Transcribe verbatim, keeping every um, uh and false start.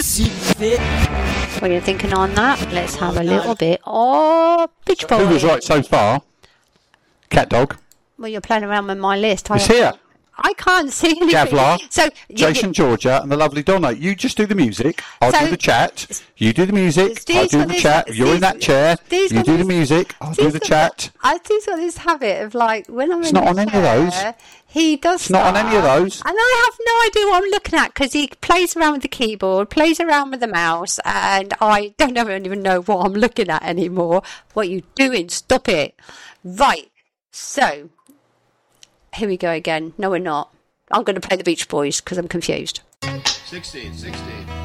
What are you thinking on that? Let's have a little bit of Beach Boys. Who was right so far? Cat Dog. Well, you're playing around with my list. It's here. I can't see anything. Gavlar, so, Jason you, Georgia, and the lovely Donna. You just do the music. I'll so, do the chat. You do the music. I'll do the this, chat. You're Steve's, in that chair. Steve's you do this, the music. I'll Steve's do the chat. I think got this habit of like when I'm it's in not the on chair, any of those. He does. It's not on any of those. And I have no idea what I'm looking at because he plays around with the keyboard, plays around with the mouse, and I don't even know what I'm looking at anymore. What are you doing? Stop it. Right. So, here we go again. No, we're not. I'm going to play the Beach Boys because I'm confused. sixteen, sixteen.